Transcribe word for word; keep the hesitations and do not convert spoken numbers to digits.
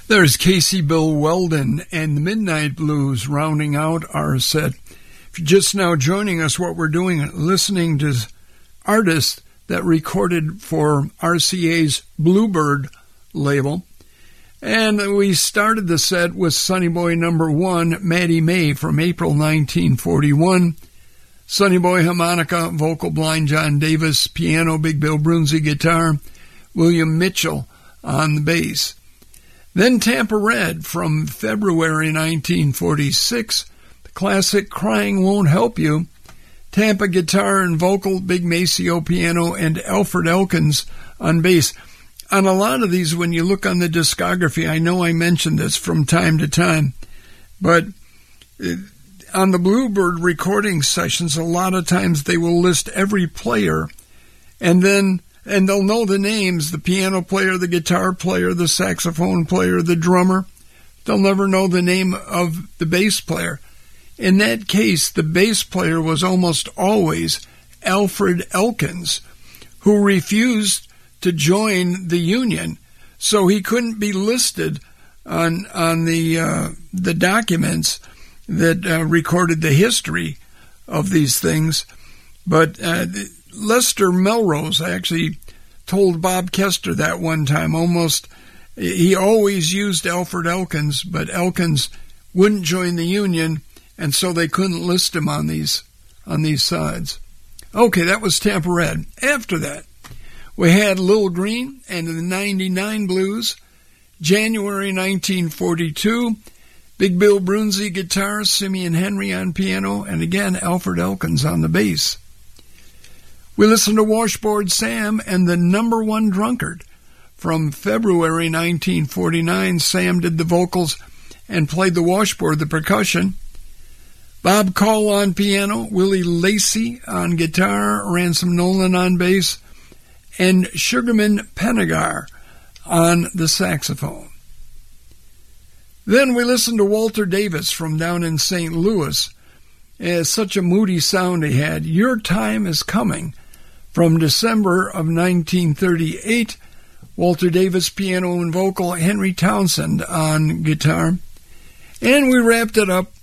There's Casey Bill Weldon and the Midnight Blues rounding out our set. If you're just now joining us, what we're doing is listening to artists that recorded for R C A's Bluebird label. And we started the set with Sonny Boy number one, Maddie May, from April nineteen forty-one. Sonny Boy harmonica, vocal Blind John Davis, piano Big Bill Broonzy guitar, William Mitchell on the bass. Then Tampa Red from February nineteen forty-six, the classic Crying Won't Help You, Tampa guitar and vocal, Big Maceo piano, and Alfred Elkins on bass. On a lot of these, when you look on the discography, I know I mentioned this from time to time, but on the Bluebird recording sessions, a lot of times they will list every player, and then and they'll know the names, the piano player, the guitar player, the saxophone player, the drummer. They'll never know the name of the bass player. In that case, the bass player was almost always Alfred Elkins, who refused to join the Union, so he couldn't be listed on on the uh, the documents that uh, recorded the history of these things. But uh, Lester Melrose actually told Bob Kester that one time. Almost, he always used Alfred Elkins, but Elkins wouldn't join the Union, and so they couldn't list him on these on these sides. Okay, that was Tampa Red. After that, we had Lil Green and the ninety-nine Blues, January nineteen forty-two, Big Bill Broonzy guitar, Simeon Henry on piano, and again Alfred Elkins on the bass. We listened to Washboard Sam and the Number One Drunkard. From February nineteen forty-nine, Sam did the vocals and played the washboard, the percussion. Bob Call on piano, Willie Lacey on guitar, Ransom Nolan on bass, and Sugarman Penegar on the saxophone. Then we listened to Walter Davis from down in Saint Louis. It's such a moody sound he had. Your Time Is Coming from December of nineteen thirty-eight. Walter Davis piano and vocal, Henry Townsend on guitar. And we wrapped it up